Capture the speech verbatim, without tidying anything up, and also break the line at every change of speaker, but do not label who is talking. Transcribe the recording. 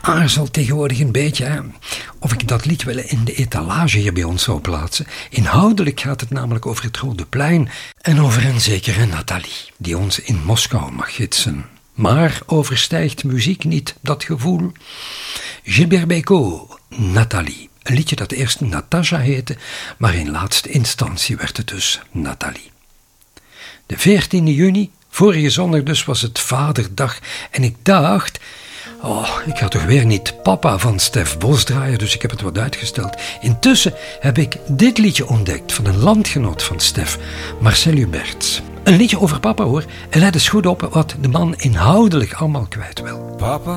aarzel tegenwoordig een beetje hè, of ik dat liedje wel in de etalage hier bij ons zou plaatsen. Inhoudelijk gaat het namelijk over het Rode Plein en over een zekere Nathalie, die ons in Moskou mag gidsen. Maar overstijgt muziek niet dat gevoel? Gilbert Bécaud, Nathalie. Een liedje dat eerst Natasha heette, maar in laatste instantie werd het dus Nathalie. De veertiende juni, vorige zondag dus, was het Vaderdag en ik dacht... Oh, ik ga toch weer niet papa van Stef Bos draaien, dus ik heb het wat uitgesteld. Intussen heb ik dit liedje ontdekt van een landgenoot van Stef, Marcel Huberts. Een liedje over papa hoor, en let eens goed op wat de man inhoudelijk allemaal kwijt wil.
Papa